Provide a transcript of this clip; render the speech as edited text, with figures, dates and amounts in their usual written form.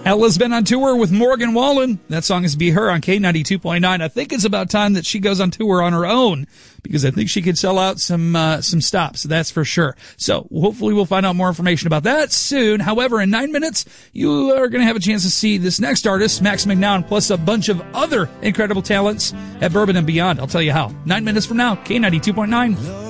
Ella's been on tour with Morgan Wallen. That song is Be Her on K92.9. I think it's about time that she goes on tour on her own because I think she could sell out some stops. That's for sure. So hopefully we'll find out more information about that soon. However, in 9 minutes, you are going to have a chance to see this next artist, Max McNown, plus a bunch of other incredible talents at Bourbon and Beyond. I'll tell you how. 9 minutes from now, K92.9.